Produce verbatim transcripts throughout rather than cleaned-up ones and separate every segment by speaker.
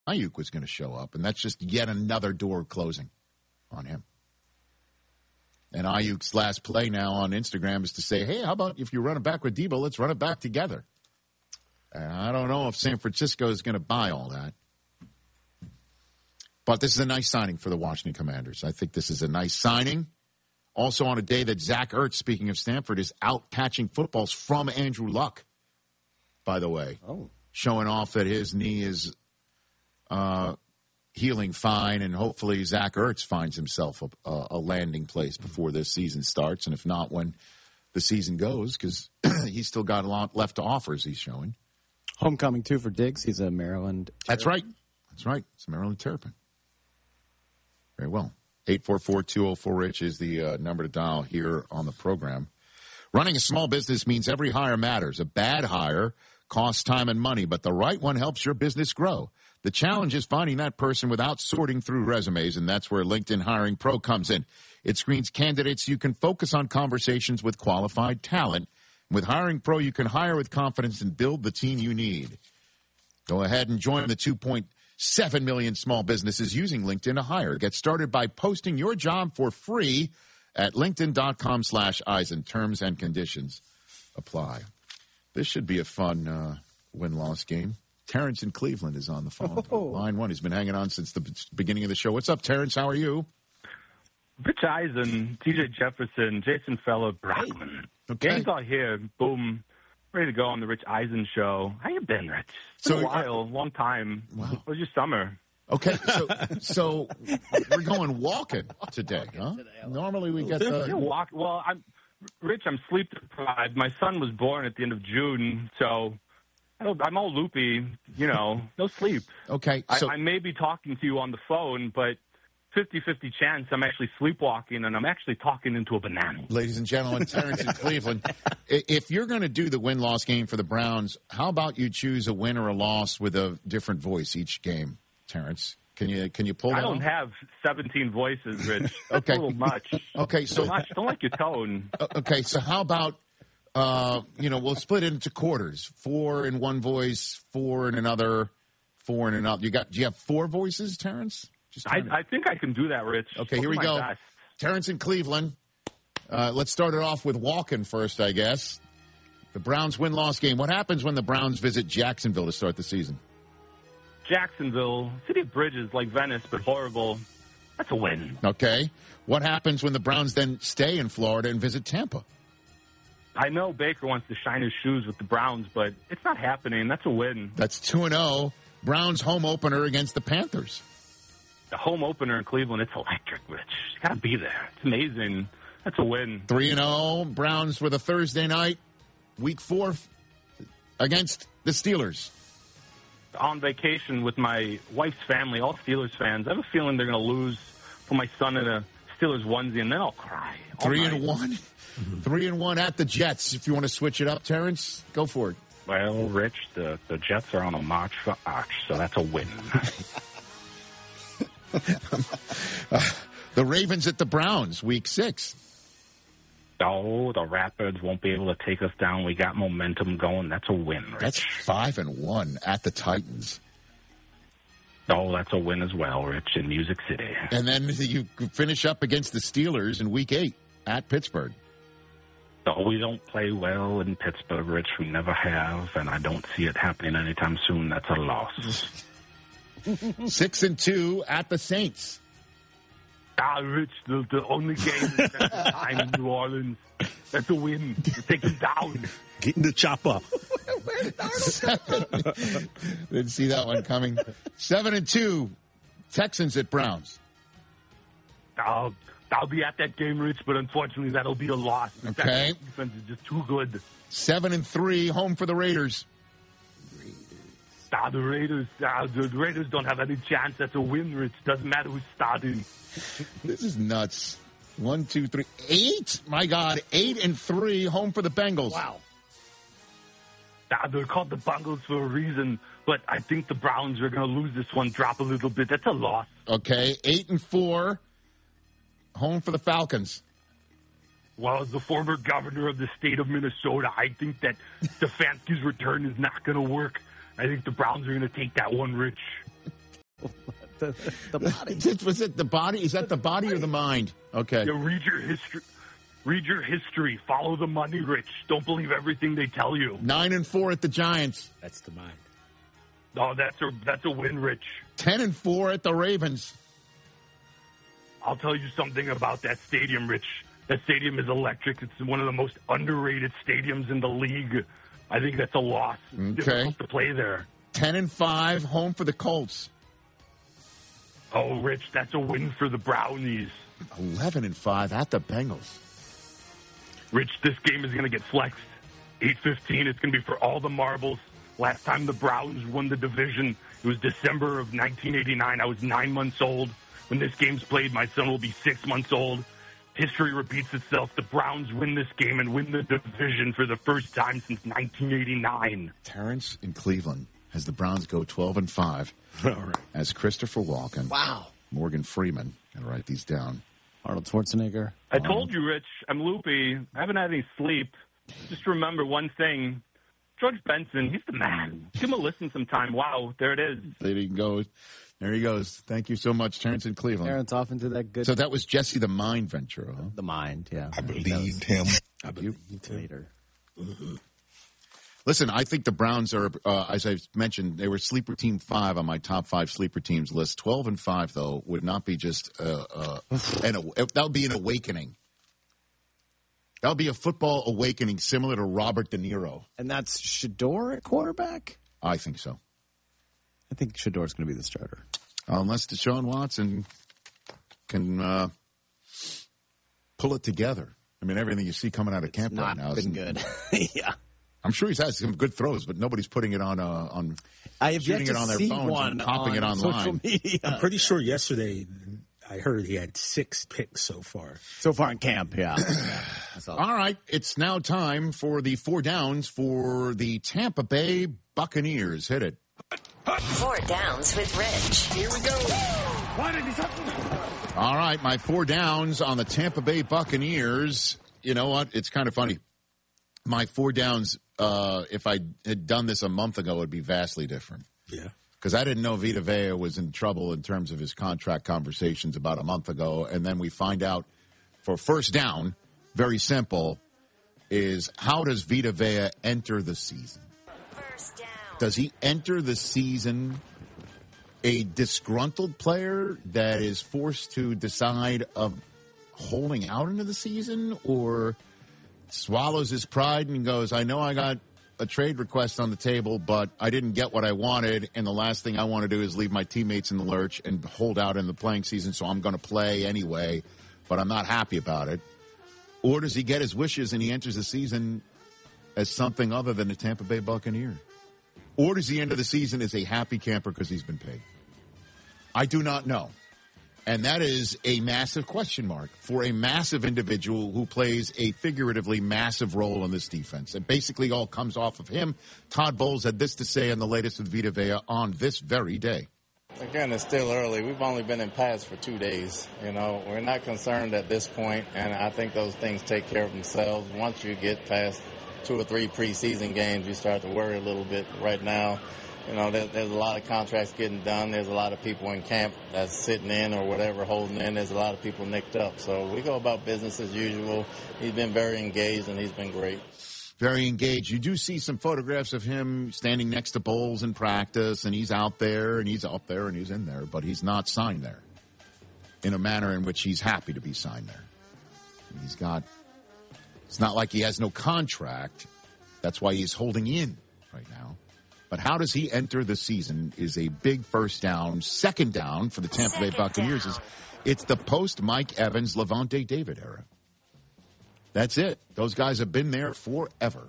Speaker 1: Ayuk was going to show up, and that's just yet another door closing on him. And Ayuk's last play now on Instagram is to say, hey, how about if you run it back with Debo, let's run it back together. And I don't know if San Francisco is going to buy all that. But this is a nice signing for the Washington Commanders. I think this is a nice signing. Also on a day that Zach Ertz, speaking of Stanford, is out catching footballs from Andrew Luck, by the way.
Speaker 2: Oh.
Speaker 1: Showing off that his knee is uh, healing fine, and hopefully Zach Ertz finds himself a, a landing place before this season starts, and if not, when the season goes, because he's still got a lot left to offer, as he's showing.
Speaker 2: Homecoming, too, for Diggs. He's a Maryland Terrapin.
Speaker 1: That's right. That's right. It's a Maryland Terrapin. Very well. eight four four, two oh four, RICH is the uh, number to dial here on the program. Running a small business means every hire matters. A bad hire costs time and money, but the right one helps your business grow. The challenge is finding that person without sorting through resumes, and that's where LinkedIn Hiring Pro comes in. It screens candidates. You can focus on conversations with qualified talent. With Hiring Pro, you can hire with confidence and build the team you need. Go ahead and join the two point seven million small businesses using LinkedIn to hire. Get started by posting your job for free at linkedin.com slash Eisen. Terms and conditions apply. This should be a fun uh, win-loss game. Terrence in Cleveland is on the phone. Oh. Line one. He's been hanging on since the beginning of the show. What's up, Terrence? How are you?
Speaker 3: Rich Eisen, T J Jefferson, Jason Feller, Brockman.
Speaker 1: Okay.
Speaker 3: Game's all here. Boom. Ready to go on the Rich Eisen show. How you been, Rich? It's been
Speaker 1: So,
Speaker 3: a while, long time.
Speaker 1: Wow.
Speaker 3: How was your summer?
Speaker 1: Okay, so so we're going walking today, huh? Normally we get the...
Speaker 3: Yeah, walk. Well, I'm Rich. I'm sleep deprived. My son was born at the end of June, so I don't, I'm all loopy. You know, no sleep.
Speaker 1: Okay, so...
Speaker 3: I, I may be talking to you on the phone, but fifty-fifty chance I'm actually sleepwalking, and I'm actually talking into a banana.
Speaker 1: Ladies and gentlemen, Terrence in Cleveland. If you're going to do the win-loss game for the Browns, how about you choose a win or a loss with a different voice each game, Terrence? Can you can you pull that
Speaker 3: I don't
Speaker 1: off?
Speaker 3: have seventeen voices, Rich. That's
Speaker 1: Okay.
Speaker 3: a little much.
Speaker 1: Okay, so...
Speaker 3: Don't, don't like your tone.
Speaker 1: Okay, so how about, uh, you know, we'll split it into quarters. Four in one voice, four in another, four in another. You got? Do you have four voices, Terrence? Just
Speaker 3: I,
Speaker 1: to...
Speaker 3: I think I can do that, Rich.
Speaker 1: Okay,
Speaker 3: I'll
Speaker 1: here
Speaker 3: do
Speaker 1: we
Speaker 3: my
Speaker 1: go.
Speaker 3: best.
Speaker 1: Terrence in Cleveland. Uh, let's start it off with walking first, I guess. The Browns win-loss game. What happens when the Browns visit Jacksonville to start the season?
Speaker 3: Jacksonville, city of bridges like Venice, but horrible. That's a win.
Speaker 1: Okay. What happens when the Browns then stay in Florida and visit Tampa?
Speaker 3: I know Baker wants to shine his shoes with the Browns, but it's not happening. That's a win.
Speaker 1: That's two and oh. Browns home opener against the Panthers.
Speaker 3: The home opener in Cleveland, it's electric, Rich. You got to be there. It's amazing. That's a win.
Speaker 1: three and oh. Browns with a Thursday night, week four, against the Steelers.
Speaker 3: On vacation with my wife's family, all Steelers fans. I have a feeling they're going to lose. Put my son in a Steelers onesie, and then I'll cry. all
Speaker 1: Three
Speaker 3: night.
Speaker 1: and one. Three and one at the Jets. If you want to switch it up, Terrence, go for it.
Speaker 3: Well, Rich, the, the Jets are on a march for Arch, so that's a win.
Speaker 1: uh, the Ravens at the Browns, week six.
Speaker 3: Oh, the Rapids won't be able to take us down. We got momentum going. That's a win, Rich.
Speaker 1: That's five and one at the Titans.
Speaker 3: Oh, that's a win as well, Rich, in Music City.
Speaker 1: And then you finish up against the Steelers in week eight at Pittsburgh.
Speaker 3: Oh, we don't play well in Pittsburgh, Rich. We never have, and I don't see it happening anytime soon. That's a loss.
Speaker 1: Six and two at the Saints.
Speaker 3: Ah, Rich, the, the only game is that time in New Orleans. That's a win. You take them down.
Speaker 4: Get in the chopper.
Speaker 1: Seven. Didn't see that one coming. Seven and two. Texans at Browns.
Speaker 3: I'll, I'll be at that game, Rich, but unfortunately that'll be a loss. The
Speaker 1: Okay.
Speaker 3: Texans defense is just too good.
Speaker 1: Seven and three. Home for the Raiders.
Speaker 3: Ah, the Raiders, ah, the Raiders don't have any chance. That's a win, Rich. Doesn't matter who's starting.
Speaker 1: This is nuts. One, two, three, eight. My God, eight and three. Home for the Bengals.
Speaker 2: Wow.
Speaker 3: Ah, they're called the Bengals for a reason, but I think the Browns are going to lose this one, drop a little bit. That's a loss.
Speaker 1: Okay, eight and four. Home for the Falcons.
Speaker 3: Well, as the former governor of the state of Minnesota, I think that Stefanski's return is not going to work. I think the Browns are going to take that one, Rich.
Speaker 2: the, the body.
Speaker 1: Was it the body? Is that the body or the mind? Okay.
Speaker 3: You read your history. Read your history. Follow the money, Rich. Don't believe everything they tell you.
Speaker 1: Nine and four at the Giants.
Speaker 4: That's the mind.
Speaker 3: Oh, that's a that's a win, Rich.
Speaker 1: Ten and four at the Ravens.
Speaker 3: I'll tell you something about that stadium, Rich. That stadium is electric. It's one of the most underrated stadiums in the league. I think that's a loss. It's
Speaker 1: Okay.
Speaker 3: difficult to play there.
Speaker 1: Ten and five, home for the Colts.
Speaker 3: Oh, Rich, that's a win for the Brownies.
Speaker 1: Eleven and five at the Bengals.
Speaker 3: Rich, this game is going to get flexed. eight fifteen, it's going to be for all the marbles. Last time the Browns won the division, it was December of nineteen eighty-nine. I was nine months old. When this game's played, my son will be six months old. History repeats itself. The Browns win this game and win the division for the first time since nineteen eighty-nine.
Speaker 1: Terrence in Cleveland as the Browns go twelve and five.
Speaker 4: All right.
Speaker 1: As Christopher Walken.
Speaker 2: Wow.
Speaker 1: Morgan Freeman. Gotta write these down.
Speaker 2: Arnold Schwarzenegger.
Speaker 3: I told you, Rich, I'm loopy. I haven't had any sleep. Just remember one thing. George Benson, he's the man. Give him a listen sometime. Wow, there it is.
Speaker 1: There he goes. There he goes. Thank you so much, Terrence in Cleveland.
Speaker 2: Terrence off into that good.
Speaker 1: So that was Jesse the Mind Ventura, huh?
Speaker 2: the mind, yeah.
Speaker 5: I believed him.
Speaker 4: I believe you too.
Speaker 2: Later.
Speaker 1: Listen, I think the Browns are, uh, as I mentioned, they were sleeper team five on my top five sleeper teams list. Twelve and five, though, would not be just uh, uh, an that would be an awakening. That would be a football awakening similar to Robert De Niro.
Speaker 2: And that's Shador at quarterback?
Speaker 1: I think so,
Speaker 2: I think Shador's going to be the starter.
Speaker 1: unless Deshaun Watson can uh, pull it together. I mean, everything you see coming out of camp right
Speaker 2: Not
Speaker 1: now
Speaker 2: been
Speaker 1: is
Speaker 2: good. yeah.
Speaker 1: I'm sure he's had some good throws, but nobody's putting it on uh, on
Speaker 2: I have
Speaker 1: shooting
Speaker 2: yet
Speaker 1: it
Speaker 2: to
Speaker 1: on their
Speaker 2: see
Speaker 1: phones
Speaker 2: one
Speaker 1: and popping it
Speaker 2: on
Speaker 1: online.
Speaker 2: social media.
Speaker 4: I'm pretty sure yesterday I heard he had six picks so far.
Speaker 2: So far in camp, yeah.
Speaker 1: All right, it's now time for the four downs for the Tampa Bay Buccaneers. Hit it.
Speaker 6: Four downs with Rich.
Speaker 4: Here we go.
Speaker 1: All right, my four downs on the Tampa Bay Buccaneers. You know what? It's kind of funny. My four downs, uh, if I had done this a month ago, would be vastly different.
Speaker 4: Yeah.
Speaker 1: Because I didn't know Vita Vea was in trouble in terms of his contract conversations about a month ago. And then we find out for first down, very simple, is how does Vita Vea enter the season?
Speaker 6: First down.
Speaker 1: Does he enter the season a disgruntled player that is forced to decide of holding out into the season, or swallows his pride and goes, I know I got a trade request on the table, but I didn't get what I wanted, and the last thing I want to do is leave my teammates in the lurch and hold out in the playing season, so I'm going to play anyway, but I'm not happy about it? Or does he get his wishes and he enters the season as something other than a Tampa Bay Buccaneer? Or does he enter the season as a happy camper because he's been paid? I do not know. And that is a massive question mark for a massive individual who plays a figuratively massive role in this defense. It basically all comes off of him. Todd Bowles had this to say on the latest with Vita Vea on this very day.
Speaker 7: Again, it's still early. We've only been in pads for two days. You know, we're not concerned at this point, and I think those things take care of themselves. Once you get past two or three preseason games, you start to worry a little bit. Right now, you know, there, there's a lot of contracts getting done. There's a lot of people in camp that's sitting in or whatever, holding in. There's a lot of people nicked up. So we go about business as usual. He's been very engaged, and he's been great.
Speaker 1: Very engaged. You do see some photographs of him standing next to Bowles in practice, and he's out there, and he's out there, and he's in there, but he's not signed there in a manner in which he's happy to be signed there. He's got, it's not like he has no contract. That's why he's holding in right now. But how does he enter the season is a big first down. Second down for the Tampa Bay Buccaneers is it's the post-Mike Evans, Levante David era. That's it. Those guys have been there forever.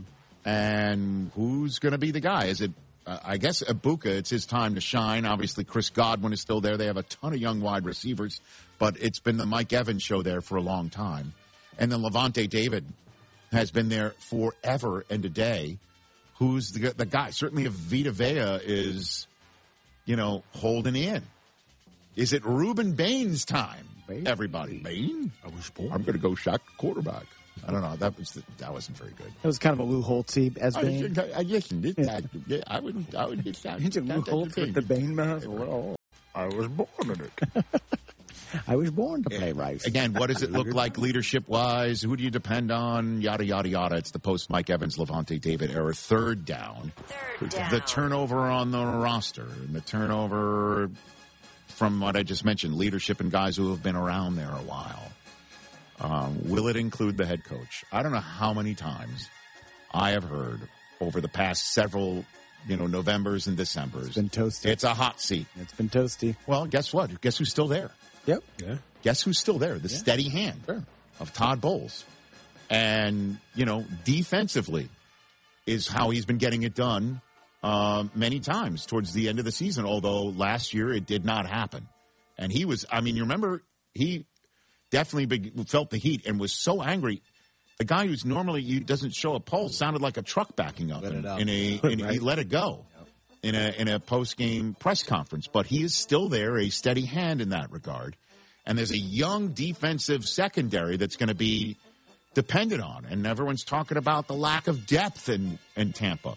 Speaker 1: And who's going to be the guy? Is it, uh, I guess, Ibuka, it's his time to shine. Obviously, Chris Godwin is still there. They have a ton of young wide receivers. But it's been the Mike Evans show there for a long time. And then Levante David has been there forever and a day. Who's the, the guy? Certainly if Vita Vea is, you know, holding in. Is it Ruben Bain's time? Bain? Everybody. Bain?
Speaker 4: I was born.
Speaker 1: I'm going to go shot quarterback. I don't know. That was the, that wasn't very good.
Speaker 2: It was kind of a Lou Holtzy as Bane.
Speaker 1: I, I, I listened. It, I, I wouldn't. I would be shot.
Speaker 2: Lou Holtz with the Bane mask.
Speaker 1: I was born in it.
Speaker 2: I was born to play rice.
Speaker 1: Again, what does it look like leadership-wise? Who do you depend on? Yada, yada, yada. It's the post-Mike Evans, Levante David era. Third down.
Speaker 6: Third down.
Speaker 1: The turnover on the roster and the turnover from what I just mentioned, leadership and guys who have been around there a while. Um, will it include the head coach? I don't know how many times I have heard over the past several, you know, Novembers and Decembers.
Speaker 2: It's been toasty.
Speaker 1: It's a hot seat.
Speaker 2: It's been toasty.
Speaker 1: Well, guess what? Guess who's still there?
Speaker 2: Yep.
Speaker 4: Yeah.
Speaker 1: Guess who's still there? The
Speaker 2: Yeah.
Speaker 1: steady hand
Speaker 2: Sure.
Speaker 1: of Todd Bowles. And, you know, defensively is how he's been getting it done uh, many times towards the end of the season, although last year it did not happen. And he was, I mean, you remember, he definitely big, felt the heat and was so angry. The guy who's normally he doesn't show a pulse sounded like a truck backing up,
Speaker 2: Let
Speaker 1: in,
Speaker 2: it out.
Speaker 1: in a, in,
Speaker 4: Right.
Speaker 1: he let it go. In a in a post game press conference, but he is still there, a steady hand in that regard. And there's a young defensive secondary that's going to be depended on, and everyone's talking about the lack of depth in in Tampa.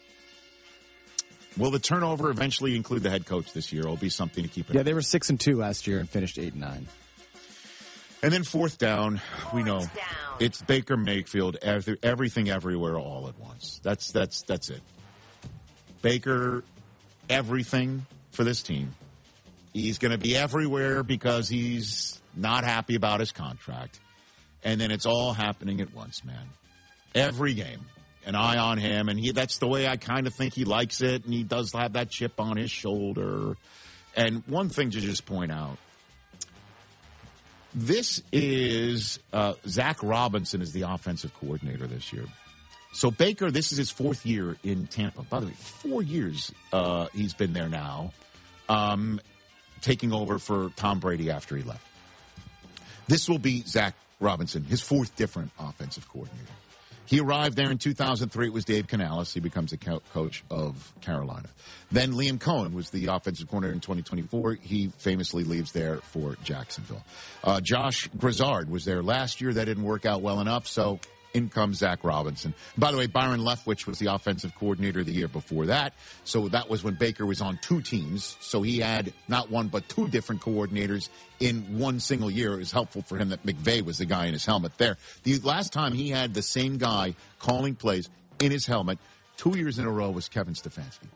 Speaker 1: Will the turnover eventually include the head coach this year? It'll be something to keep an
Speaker 2: Yeah,
Speaker 1: eye.
Speaker 2: they were six and two last year and finished eight and nine.
Speaker 1: And then fourth down, we know
Speaker 6: Fourth down.
Speaker 1: it's Baker Mayfield, every, everything, everywhere, all at once. That's that's that's it. Baker, everything for this team. He's going to be everywhere because he's not happy about his contract. And then it's all happening at once, man. Every game, an eye on him. And he that's the way I kind of think he likes it. And he does have that chip on his shoulder. And one thing to just point out. This is uh, Zach Robinson is the offensive coordinator this year. So Baker, this is his fourth year in Tampa. By the way, four years uh, he's been there now, um, taking over for Tom Brady after he left. This will be Zach Robinson, his fourth different offensive coordinator. He arrived there in two thousand three. It was Dave Canales. He becomes the co- coach of Carolina. Then Liam Cohen was the offensive coordinator in twenty twenty-four. He famously leaves there for Jacksonville. Uh, Josh Grizzard was there last year. That didn't work out well enough, so in comes Zach Robinson. By the way, Byron Leftwich was the offensive coordinator the year before that. So that was when Baker was on two teams. So he had not one but two different coordinators in one single year. It was helpful for him that McVay was the guy in his helmet there. The last time he had the same guy calling plays in his helmet two years in a row was Kevin Stefanski.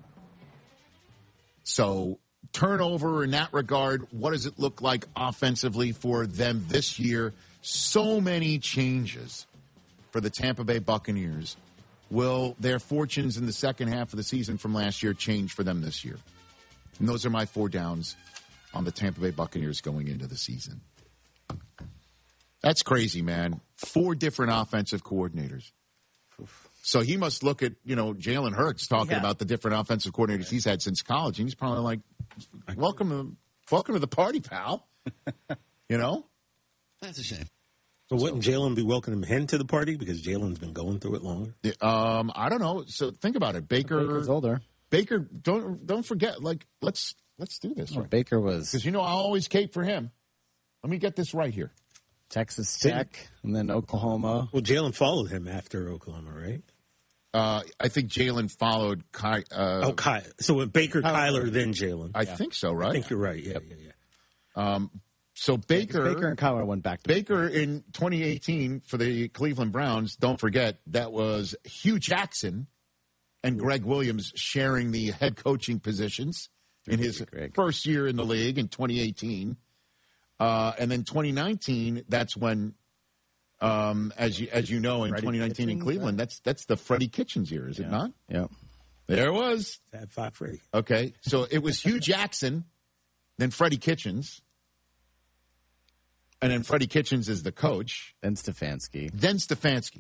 Speaker 1: So turnover in that regard, what does it look like offensively for them this year? So many changes for the Tampa Bay Buccaneers. Will their fortunes in the second half of the season from last year change for them this year? And those are my four downs on the Tampa Bay Buccaneers going into the season. That's crazy, man. Four different offensive coordinators. So he must look at, you know, Jalen Hurts talking
Speaker 2: Yeah.
Speaker 1: about the different offensive coordinators he's had since college, and he's probably like, welcome to, welcome to the party, pal. You know?
Speaker 5: That's a shame.
Speaker 4: So wouldn't Jalen be welcoming him to the party because Jalen's been going through it longer?
Speaker 1: Um, I don't know. So think about it. Baker,
Speaker 2: Baker's older.
Speaker 1: Baker, don't don't forget. Like, let's let's do this
Speaker 2: Well,
Speaker 1: right.
Speaker 2: Baker was
Speaker 1: Because you know I always cape for him. Let me get this right here.
Speaker 2: Texas Tech and then Oklahoma.
Speaker 4: Well, Jalen followed him after Oklahoma, right?
Speaker 1: Uh, I think Jalen followed Ky. Uh,
Speaker 4: oh, Ky- so with Baker, Kyler, then Jalen.
Speaker 1: I think so, right?
Speaker 4: I think you're right. Yeah, yeah, yeah.
Speaker 1: So Baker,
Speaker 2: Baker and Kyler went back to
Speaker 1: Baker in twenty eighteen for the Cleveland Browns. Don't forget that was Hugh Jackson and Greg Williams sharing the head coaching positions in his
Speaker 2: Greg.
Speaker 1: first year in the league in twenty eighteen. Uh, and then twenty nineteen, that's when, um, as you as you know, in
Speaker 2: Freddie
Speaker 1: twenty nineteen in
Speaker 2: Kitchens,
Speaker 1: Cleveland, that's that's the Freddie Kitchens year, is it not?
Speaker 2: Yep.
Speaker 1: There it was.
Speaker 4: Fab Five Freddy.
Speaker 1: Okay, so it was Hugh Jackson, then Freddie Kitchens, and then Freddie Kitchens is the coach,
Speaker 2: Then Stefanski.
Speaker 1: then Stefanski.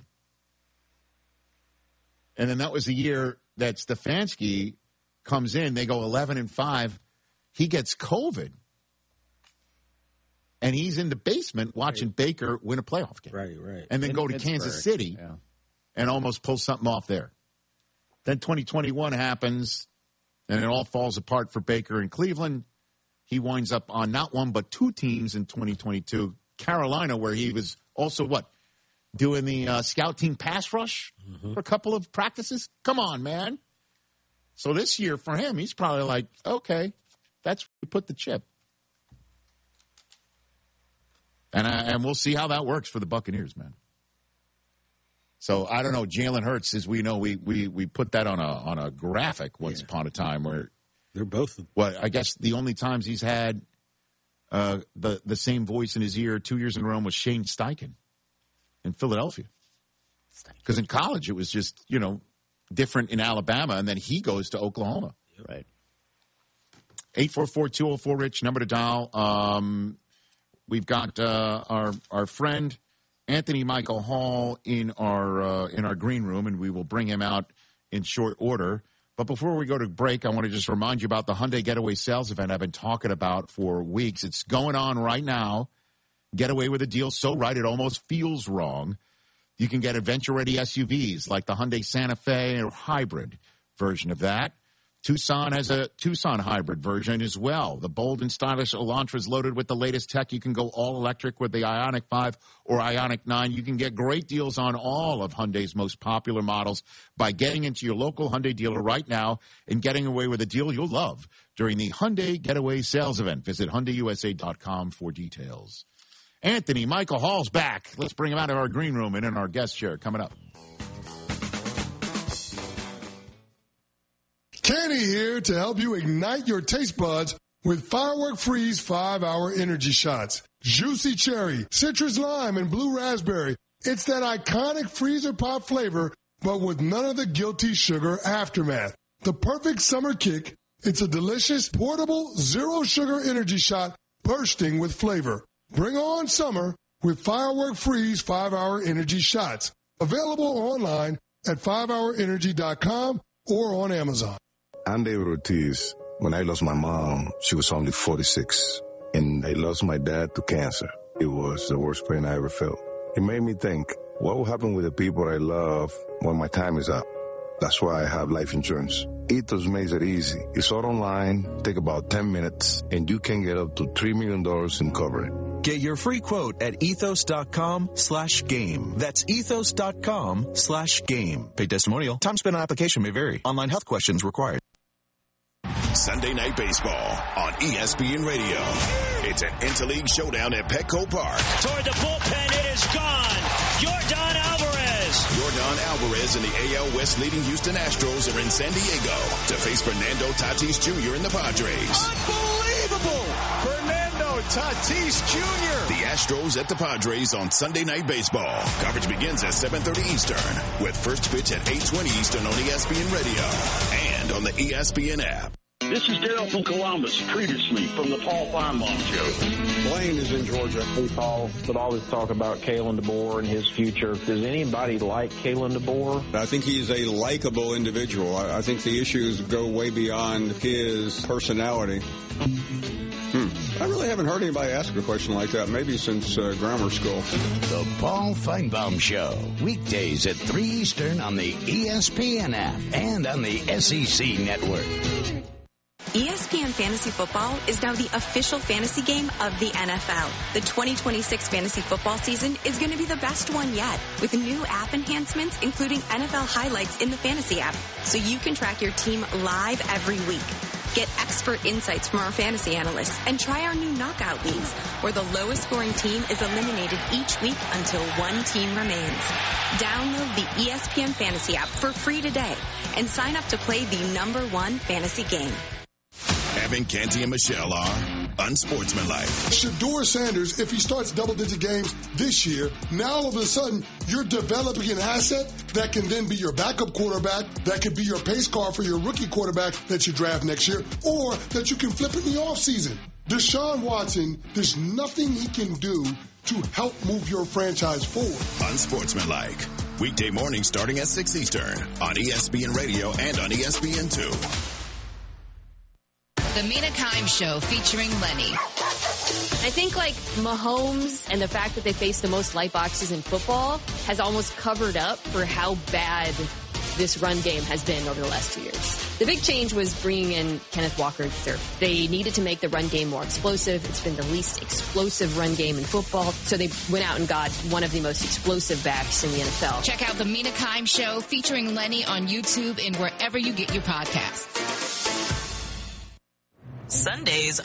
Speaker 1: And then that was the year that Stefanski comes in. They go eleven and five. He gets COVID. And he's in the basement watching Baker win a playoff game.
Speaker 4: Right, right.
Speaker 1: And then
Speaker 2: In
Speaker 1: go to
Speaker 2: Pittsburgh.
Speaker 1: Kansas City
Speaker 2: Yeah.
Speaker 1: and almost pull something off there. Then twenty twenty-one happens, and it all falls apart for Baker in Cleveland. He winds up on not one but two teams in twenty twenty-two. Carolina, where he was also, what, doing the uh, scout team pass rush
Speaker 4: Mm-hmm.
Speaker 1: for a couple of practices? Come on, man. So this year for him, he's probably like, okay, that's where you put the chip. And, uh, and we'll see how that works for the Buccaneers, man. So I don't know. Jalen Hurts, as we know, we we we put that on a on a graphic once yeah. upon a time where
Speaker 4: they're both.
Speaker 1: Well, I guess the only times he's had uh, the the same voice in his ear two years in a row was Shane Steichen in Philadelphia. Because in college it was just, you know, different in Alabama, and then he goes to Oklahoma.
Speaker 2: Right.
Speaker 1: eight four four, two oh four, RICH, number to dial. Um, we've got uh, our our friend Anthony Michael Hall in our uh, in our green room, and we will bring him out in short order. But before we go to break, I want to just remind you about the Hyundai Getaway Sales Event I've been talking about for weeks. It's going on right now. Get away with a deal so right it almost feels wrong. You can get adventure-ready S U Vs like the Hyundai Santa Fe or hybrid version of that. Tucson has a Tucson hybrid version as well. The bold and stylish Elantra is loaded with the latest tech. You can go all-electric with the Ioniq five or Ioniq nine. You can get great deals on all of Hyundai's most popular models by getting into your local Hyundai dealer right now and getting away with a deal you'll love during the Hyundai Getaway Sales Event. Visit Hyundai U S A dot com for details. Anthony Michael Hall's back. Let's bring him out of our green room and in our guest chair coming up.
Speaker 5: Kenny here to help you ignite your taste buds with Firework Freeze five hour energy shots. Juicy cherry, citrus lime, and blue raspberry. It's that iconic freezer pop flavor, but with none of the guilty sugar aftermath. The perfect summer kick. It's a delicious, portable, zero-sugar energy shot bursting with flavor. Bring on summer with Firework Freeze five hour energy shots. Available online at five hour energy dot com or on Amazon.
Speaker 8: I'm David Ortiz. When I lost my mom, she was only forty-six. And I lost my dad to cancer. It was the worst pain I ever felt. It made me think, what will happen with the people I love when my time is up? That's why I have life insurance. Ethos makes it easy. It's all online, take about ten minutes, and you can get up to three million dollars in coverage.
Speaker 9: Get your free quote at ethos.com slash game. That's ethos.com slash game. Paid testimonial. Time spent on application may vary. Online health questions required.
Speaker 10: Sunday Night Baseball on E S P N Radio. It's an interleague showdown at Petco Park.
Speaker 11: Toward the bullpen, it is gone. Yordan Alvarez.
Speaker 10: Yordan Alvarez and the A L West leading Houston Astros are in San Diego to face Fernando Tatis Junior and the Padres.
Speaker 11: Unbelievable! Fernando Tatis Junior
Speaker 10: The Astros at the Padres on Sunday Night Baseball. Coverage begins at seven thirty Eastern with first pitch at eight twenty Eastern on E S P N Radio and on the E S P N app.
Speaker 12: This is Daryl from Columbus, previously from the Paul Feinbaum Show.
Speaker 13: Blaine is in Georgia. We Paul would always talk about Kalen DeBoer and his future. Does anybody like Kalen DeBoer?
Speaker 14: I think he's a likable individual. I, I think the issues go way beyond his personality. Hmm. I really haven't heard anybody ask a question like that, maybe since uh, grammar school.
Speaker 15: The Paul Feinbaum Show, weekdays at three Eastern on the E S P N app and on the S E C network.
Speaker 16: E S P N Fantasy Football is now the official fantasy game of the N F L. The twenty twenty-six fantasy football season is going to be the best one yet, with new app enhancements, including N F L highlights in the fantasy app, so you can track your team live every week. Get expert insights from our fantasy analysts and try our new knockout leagues, where the lowest scoring team is eliminated each week until one team remains. Download the E S P N Fantasy app for free today and sign up to play the number one fantasy game.
Speaker 10: Evan, Canty, and Michelle are unsportsmanlike.
Speaker 5: Shedeur Sanders, if he starts double-digit games this year, now all of a sudden you're developing an asset that can then be your backup quarterback, that could be your pace car for your rookie quarterback that you draft next year, or that you can flip in the offseason. Deshaun Watson, there's nothing he can do to help move your franchise forward.
Speaker 10: Unsportsmanlike. Weekday mornings starting at six Eastern on E S P N Radio and on E S P N two.
Speaker 17: The Mina Kimes Show featuring Lenny.
Speaker 18: I think, like, Mahomes and the fact that they face the most light boxes in football has almost covered up for how bad this run game has been over the last two years. The big change was bringing in Kenneth Walker the third. They needed to make the run game more explosive. It's been the least explosive run game in football, so they went out and got one of the most explosive backs in the N F L.
Speaker 17: Check out The Mina Kimes Show featuring Lenny on YouTube and wherever you get your podcasts.
Speaker 19: Sundays